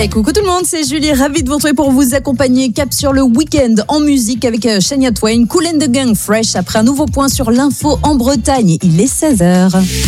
Et coucou tout le monde, c'est Julie, ravie de vous retrouver pour vous accompagner. Cap sur le week-end en musique avec Shania Twain, Kool and the Gang, Fresh. Après un nouveau point sur l'info en Bretagne, il est 16h.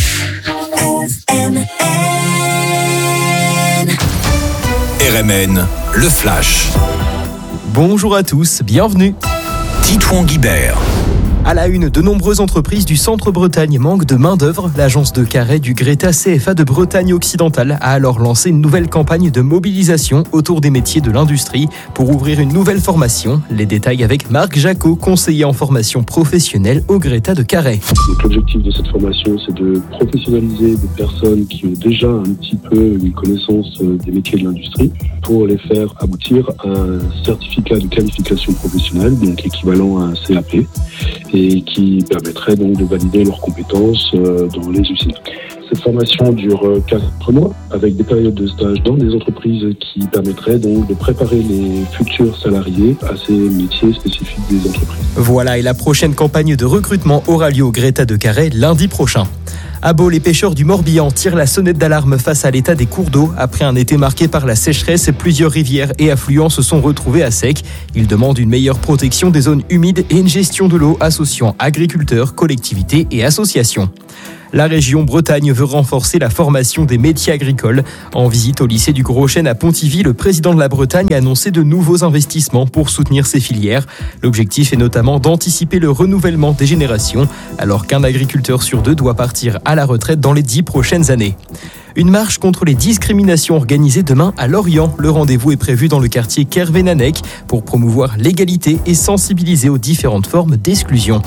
RMN, le Flash. Bonjour à tous, bienvenue. Titouan Guibert. À la une, de nombreuses entreprises du centre-Bretagne manquent de main-d'œuvre. L'agence de Carhaix du Greta CFA de Bretagne occidentale a alors lancé une nouvelle campagne de mobilisation autour des métiers de l'industrie pour ouvrir une nouvelle formation. Les détails avec Marc Jacot, conseiller en formation professionnelle au Greta de Carhaix. Donc, l'objectif de cette formation, c'est de professionnaliser des personnes qui ont déjà un petit peu une connaissance des métiers de l'industrie pour les faire aboutir à un certificat de qualification professionnelle, donc équivalent à un CAP, et qui permettrait donc de valider leurs compétences dans les usines. Cette formation dure 4 mois avec des périodes de stage dans des entreprises qui permettraient donc de préparer les futurs salariés à ces métiers spécifiques des entreprises. Voilà, et la prochaine campagne de recrutement aura lieu au Greta de Carhaix lundi prochain. À Baule, les pêcheurs du Morbihan tirent la sonnette d'alarme face à l'état des cours d'eau. Après un été marqué par la sécheresse, plusieurs rivières et affluents se sont retrouvés à sec. Ils demandent une meilleure protection des zones humides et une gestion de l'eau associant agriculteurs, collectivités et associations. La région Bretagne veut renforcer la formation des métiers agricoles. En visite au lycée du Gros Chêne à Pontivy, le président de la Bretagne a annoncé de nouveaux investissements pour soutenir ces filières. L'objectif est notamment d'anticiper le renouvellement des générations, alors qu'un agriculteur sur 2 doit partir à la retraite dans les 10 prochaines années. Une marche contre les discriminations organisée demain à Lorient. Le rendez-vous est prévu dans le quartier Kervénanec pour promouvoir l'égalité et sensibiliser aux différentes formes d'exclusion.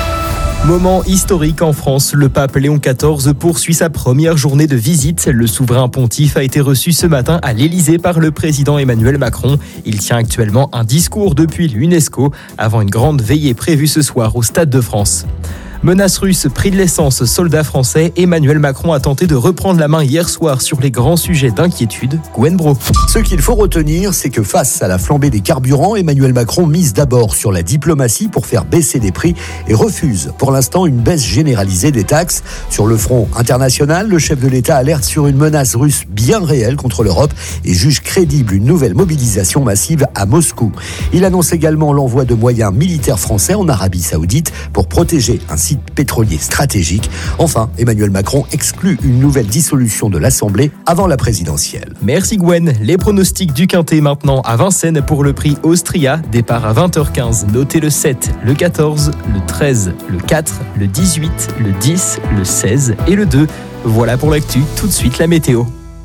Moment historique en France, le pape Léon XIV poursuit sa première journée de visite. Le souverain pontife a été reçu ce matin à l'Élysée par le président Emmanuel Macron. Il tient actuellement un discours depuis l'UNESCO avant une grande veillée prévue ce soir au Stade de France. Menace russe, prix de l'essence, soldats français, Emmanuel Macron a tenté de reprendre la main hier soir sur les grands sujets d'inquiétude. Gwen Bro. Ce qu'il faut retenir, c'est que face à la flambée des carburants, Emmanuel Macron mise d'abord sur la diplomatie pour faire baisser les prix et refuse pour l'instant une baisse généralisée des taxes. Sur le front international, le chef de l'État alerte sur une menace russe bien réelle contre l'Europe et juge crédible une nouvelle mobilisation massive à Moscou. Il annonce également l'envoi de moyens militaires français en Arabie Saoudite pour protéger un site pétrolier stratégique. Enfin, Emmanuel Macron exclut une nouvelle dissolution de l'Assemblée avant la présidentielle. Merci Gwen. Les pronostics du Quintet maintenant à Vincennes pour le prix Austria. Départ à 20h15. Notez le 7, le 14, le 13, le 4, le 18, le 10, le 16 et le 2. Voilà pour l'actu. Tout de suite la météo.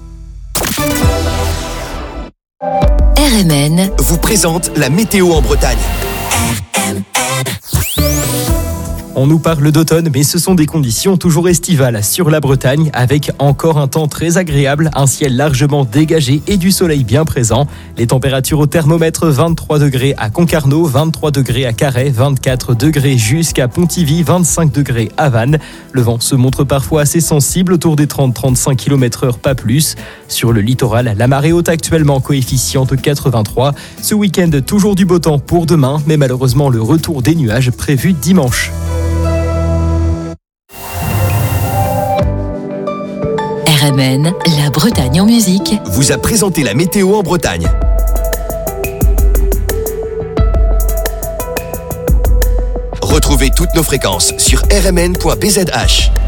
RMN vous présente la météo en Bretagne. On nous parle d'automne, mais ce sont des conditions toujours estivales sur la Bretagne, avec encore un temps très agréable, un ciel largement dégagé et du soleil bien présent. Les températures au thermomètre, 23 degrés à Concarneau, 23 degrés à Carhaix, 24 degrés jusqu'à Pontivy, 25 degrés à Vannes. Le vent se montre parfois assez sensible, autour des 30-35 km/h, pas plus. Sur le littoral, la marée haute actuellement coefficiente 83. Ce week-end, toujours du beau temps pour demain, mais malheureusement le retour des nuages prévu dimanche. RMN, la Bretagne en musique, vous a présenté la météo en Bretagne. Retrouvez toutes nos fréquences sur rmn.bzh.